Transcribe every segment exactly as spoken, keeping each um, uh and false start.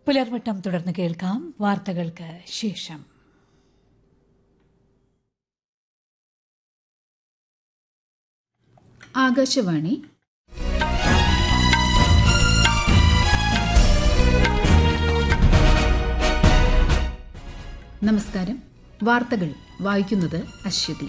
പുലർവട്ടം തുടർന്ന് കേൾക്കാം വാർത്തകൾക്ക് ശേഷം. ആകാശവാണി നമസ്കാരം. വാർത്തകൾ വായിക്കുന്നത് അശ്വതി.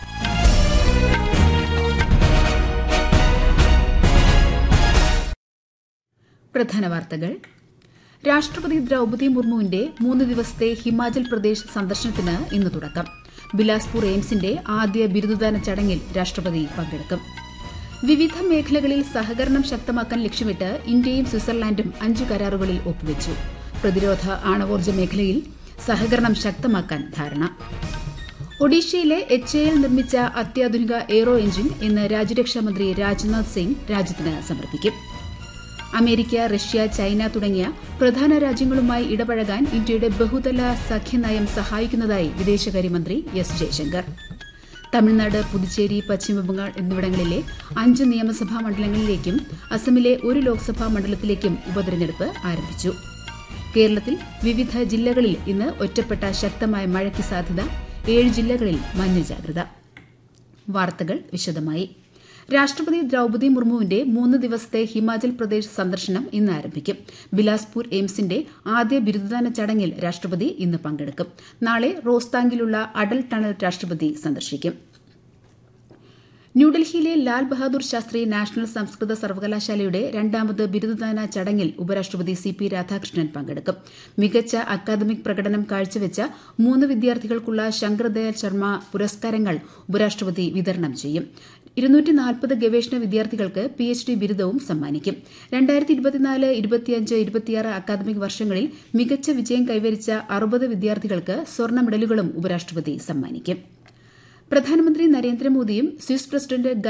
പ്രധാന വാർത്തകൾ. രാഷ്ട്രപതി ദ്രൌപദി മുർമുവിന്റെ മൂന്ന് ദിവസത്തെ ഹിമാചൽ പ്രദേശ് സന്ദർശനത്തിന് ഇന്ന് തുടക്കം. ബിലാസ്പൂർ എയിംസിന്റെ ആദ്യ ബിരുദദാന ചടങ്ങിൽ രാഷ്ട്രപതി പങ്കെടുക്കും. വിവിധ മേഖലകളിൽ സഹകരണം ശക്തമാക്കാൻ ലക്ഷ്യമിട്ട് ഇന്ത്യയും സ്വിറ്റ്സർലാൻഡും അഞ്ച് കരാറുകളിൽ ഒപ്പുവച്ചു. പ്രതിരോധ ആണവോർജ്ജ മേഖലയിൽ സഹകരണം ശക്തമാക്കാൻ ധാരണ. ഒഡീഷയിലെ എച്ച് എ എൽ നിർമ്മിച്ച അത്യാധുനിക എയ്റോ എഞ്ചിൻ ഇന്ന് രാജ്യരക്ഷാമന്ത്രി രാജ്നാഥ് സിംഗ് രാജ്യത്തിന് സമർപ്പിക്കും. അമേരിക്ക, റഷ്യ, ചൈന തുടങ്ങിയ പ്രധാന രാജ്യങ്ങളുമായി ഇടപഴകാൻ ഇന്ത്യയുടെ ബഹുതല സഖ്യനയം സഹായിക്കുന്നതായി വിദേശകാര്യമന്ത്രി എസ് ജയശങ്കർ. തമിഴ്നാട്, പുതുച്ചേരി, പശ്ചിമബംഗാൾ എന്നിവിടങ്ങളിലെ അഞ്ച് നിയമസഭാ മണ്ഡലങ്ങളിലേക്കും അസമിലെ ഒരു ലോക്സഭാ മണ്ഡലത്തിലേക്കും ഉപതെരഞ്ഞെടുപ്പ് ആരംഭിച്ചു. കേരളത്തിൽ വിവിധ ജില്ലകളിൽ ഇന്ന് ഒറ്റപ്പെട്ട ശക്തമായ മഴയ്ക്ക് സാധ്യത. ഏഴ് ജില്ലകളിൽ മഞ്ഞ ജാഗ്രത. വാർത്തകൾ വിശദമായി. രാഷ്ട്രപതി ദ്രൌപദി മുർമുവിന്റെ മൂന്ന് ദിവസത്തെ ഹിമാചൽ പ്രദേശ് സന്ദർശനം ഇന്ന് ആരംഭിക്കും. ബിലാസ്പൂർ എയിംസിന്റെ ആദ്യ ബിരുദദാന ചടങ്ങിൽ രാഷ്ട്രപതി ഇന്ന് പങ്കെടുക്കും. നാളെ റോസ്താങ്ങിലുള്ള അടൽ ടണൽ രാഷ്ട്രപതി സന്ദർശിക്കും. ന്യൂഡൽഹിയിലെ ലാൽ ബഹാദൂർ ശാസ്ത്രി നാഷണൽ സംസ്കൃത സർവകലാശാലയുടെ രണ്ടാമത് ബിരുദദാന ചടങ്ങിൽ ഉപരാഷ്ട്രപതി സി പി രാധാകൃഷ്ണൻ പങ്കെടുക്കും. മികച്ച അക്കാദമിക് പ്രകടനം കാഴ്ചവെച്ച മൂന്ന് വിദ്യാർത്ഥികൾക്കുള്ള ശങ്കർ ദയാൽ ശർമ്മ പുരസ്കാരങ്ങൾ ഉപരാഷ്ട്രപതി വിതരണം ചെയ്യും. ഇരുന്നൂറ്റി നാൽപ്പത് ഗവേഷണ വിദ്യാർത്ഥികൾക്ക് പി എച്ച് ഡി ബിരുദവും സമ്മാനിക്കും. രണ്ടായിരത്തി ഇരുപത്തിനാല് ഇരുപത്തിയഞ്ച് ഇരുപത്തിയാറ് അക്കാദമിക് വർഷങ്ങളിൽ മികച്ച വിജയം കൈവരിച്ച അറുപത് വിദ്യാർത്ഥികൾക്ക് സ്വർണ്ണ മെഡലുകളും ഉപരാഷ്ട്രപതി സമ്മാനിക്കും. പ്രധാനമന്ത്രി നരേന്ദ്രമോദിയും സ്വിസ് പ്രസിഡന്റ്